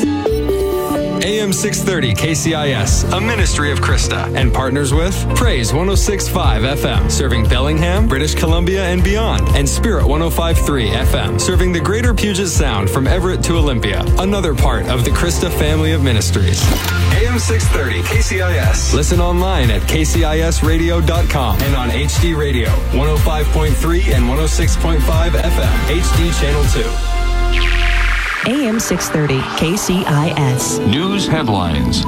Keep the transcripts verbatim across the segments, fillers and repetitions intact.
A M six thirty K C I S, a ministry of Krista, and partners with Praise one oh six point five F M, serving Bellingham, British Columbia, and beyond, and Spirit one oh five point three F M, serving the greater Puget Sound from Everett to Olympia, another part of the Krista family of ministries. A M six thirty K C I S. Listen online at k c i s radio dot com and on H D Radio, one oh five point three and one oh six point five F M, H D Channel two. A M six thirty K C I S. News headlines.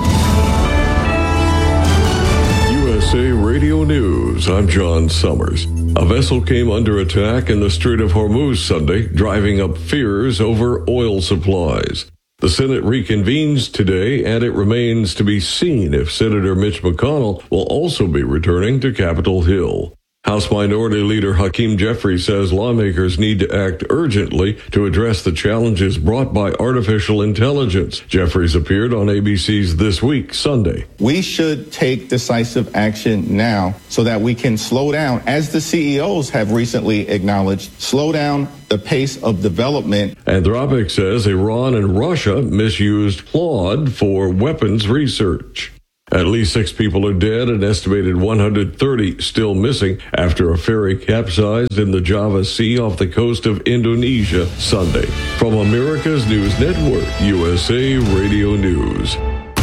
U S A Radio News. I'm John Summers. A vessel came under attack in the Strait of Hormuz Sunday, driving up fears over oil supplies. The Senate reconvenes today, and it remains to be seen if Senator Mitch McConnell will also be returning to Capitol Hill. House Minority Leader Hakeem Jeffries says lawmakers need to act urgently to address the challenges brought by artificial intelligence. Jeffries appeared on A B C's This Week Sunday. We should take decisive action now so that we can slow down, as the C E Os have recently acknowledged, slow down the pace of development. Anthropic says Iran and Russia misused Claude for weapons research. At least six people are dead, an estimated one hundred thirty still missing after a ferry capsized in the Java Sea off the coast of Indonesia Sunday. From America's News Network, U S A Radio News.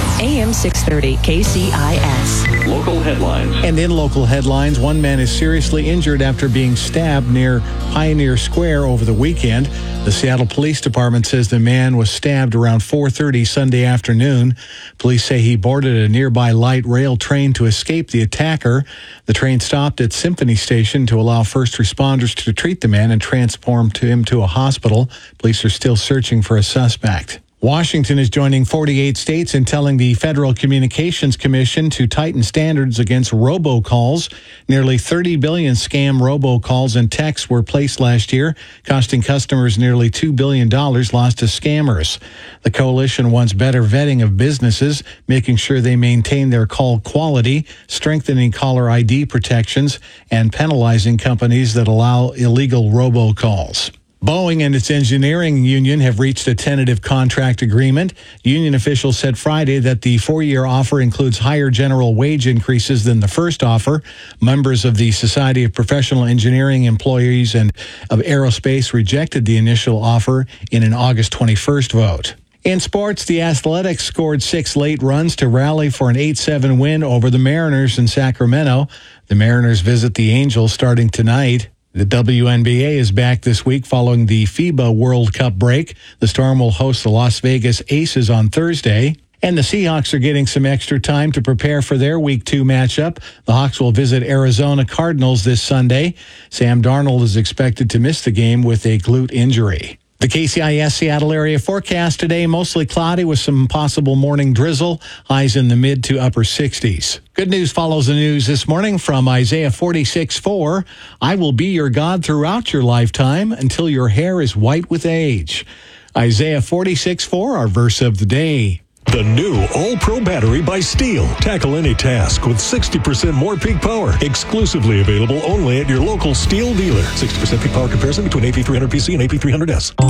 A M six thirty K C I S. Local headlines. And in local headlines, one man is seriously injured after being stabbed near Pioneer Square over the weekend. The Seattle Police Department says the man was stabbed around four thirty Sunday afternoon. Police say he boarded a nearby light rail train to escape the attacker. The train stopped at Symphony Station to allow first responders to treat the man and transport him to a hospital. Police are still searching for a suspect. Washington is joining forty-eight states in telling the Federal Communications Commission to tighten standards against robocalls. Nearly thirty billion scam robocalls and texts were placed last year, costing customers nearly two billion dollars lost to scammers. The coalition wants better vetting of businesses, making sure they maintain their call quality, strengthening caller I D protections, and penalizing companies that allow illegal robocalls. Boeing and its engineering union have reached a tentative contract agreement. Union officials said Friday that the four-year offer includes higher general wage increases than the first offer. Members of the Society of Professional Engineering Employees and of Aerospace rejected the initial offer in an August twenty-first vote. In sports, the Athletics scored six late runs to rally for an eight seven win over the Mariners in Sacramento. The Mariners visit the Angels starting tonight. The W N B A is back this week following the FIBA World Cup break. The Storm will host the Las Vegas Aces on Thursday. And the Seahawks are getting some extra time to prepare for their Week two matchup. The Hawks will visit Arizona Cardinals this Sunday. Sam Darnold is expected to miss the game with a glute injury. The K C I S Seattle area forecast today, mostly cloudy with some possible morning drizzle, highs in the mid to upper sixties. Good news follows the news this morning from Isaiah forty-six four. I will be your God throughout your lifetime until your hair is white with age. Isaiah forty-six four, our verse of the day. The new All-Pro battery by Steel. Tackle any task with sixty percent more peak power. Exclusively available only at your local Steel dealer. sixty percent peak power comparison between A P three hundred P C and A P three hundred S.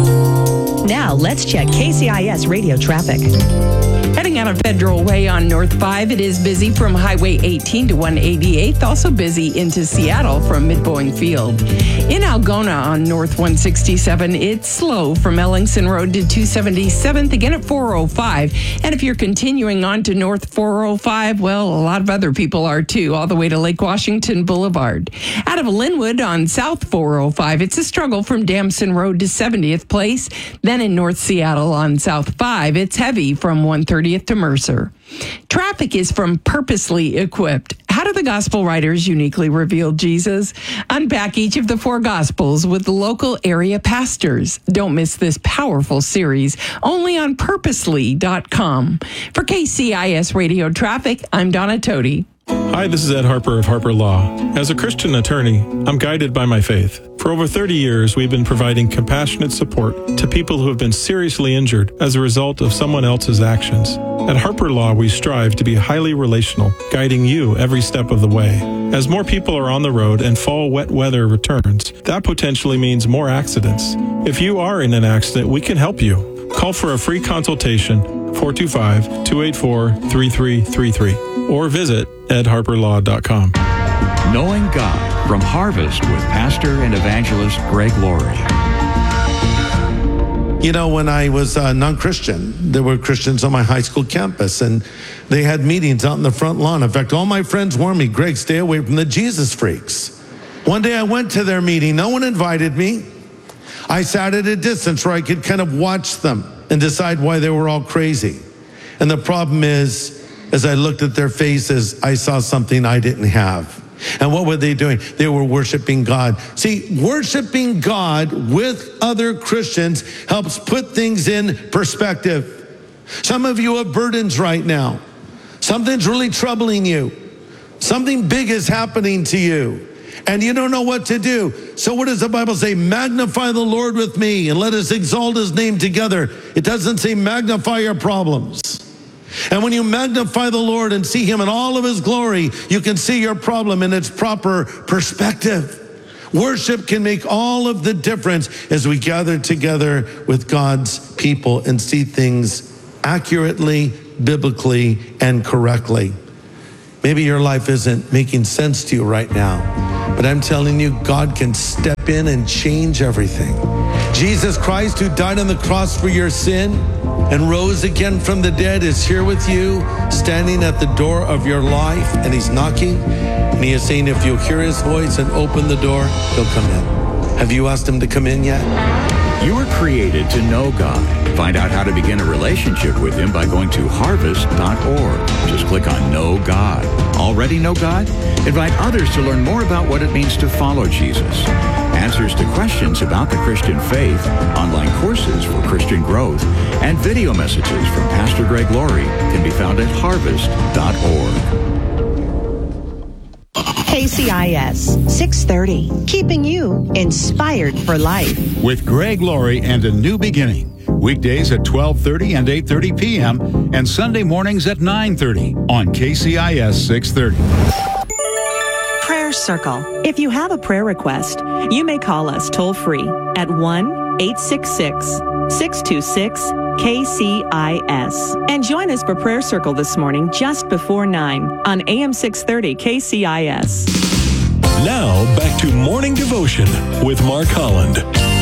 Now let's check K C I S radio traffic. Heading out of Federal Way on North five, it is busy from Highway eighteen to one eighty-eighth. Also busy into Seattle from Mid-Boeing Field. In Algona on North one sixty-seven, it's slow from Ellingson Road to two seventy-seventh, again at four oh five. And if you're continuing on to North four oh five, well, a lot of other people are too, all the way to Lake Washington Boulevard. Out of Linwood on South four oh five, it's a struggle from Damson Road to seventieth Place. Then in North Seattle on South five, it's heavy from one thirtieth to Mercer. Traffic is from Purposely Equipped. How do the gospel writers uniquely reveal Jesus? Unpack each of the four gospels with the local area pastors. Don't miss this powerful series only on purposely dot com. For K C I S Radio Traffic, I'm Donna Toti. Hi, this is Ed Harper of Harper Law. As a Christian attorney, I'm guided by my faith. For over thirty years, we've been providing compassionate support to people who have been seriously injured as a result of someone else's actions. At Harper Law, we strive to be highly relational, guiding you every step of the way. As more people are on the road and fall wet weather returns, that potentially means more accidents. If you are in an accident, we can help you. Call for a free consultation, four two five, two eight four, three three three three, or visit ed harper law dot com. Knowing God from Harvest with pastor and evangelist Greg Laurie. You know, when I was uh, non-Christian, there were Christians on my high school campus, and they had meetings out in the front lawn. In fact, all my friends warned me, Greg, stay away from the Jesus freaks. One day I went to their meeting. No one invited me. I sat at a distance where I could kind of watch them and decide why they were all crazy. And the problem is, as I looked at their faces, I saw something I didn't have. And what were they doing? They were worshiping God. See, worshiping God with other Christians helps put things in perspective. Some of you have burdens right now. Something's really troubling you. Something big is happening to you, and you don't know what to do. So what does the Bible say? Magnify the Lord with me and let us exalt his name together. It doesn't say magnify your problems. And when you magnify the Lord and see him in all of his glory, you can see your problem in its proper perspective. Worship can make all of the difference as we gather together with God's people and see things accurately, biblically, and correctly. Maybe your life isn't making sense to you right now, but I'm telling you, God can step in and change everything. Jesus Christ, who died on the cross for your sin and rose again from the dead, is here with you, standing at the door of your life, and he's knocking, and he is saying, if you'll hear his voice and open the door, he'll come in. Have you asked him to come in yet? You were created to know God. Find out how to begin a relationship with him by going to harvest dot org. Just click on Know God. Already know God? Invite others to learn more about what it means to follow Jesus. Answers to questions about the Christian faith, online courses for Christian growth, and video messages from Pastor Greg Laurie can be found at harvest dot org. K C I S six thirty, keeping you inspired for life. With Greg Laurie and A New Beginning. Weekdays at twelve thirty and eight thirty p.m. and Sunday mornings at nine thirty on K C I S six thirty. Prayer Circle. If you have a prayer request, you may call us toll free at one eight six six, six two six, K C I S. And join us for Prayer Circle this morning just before nine on A M six thirty K C I S. Now back to Morning Devotion with Mark Holland.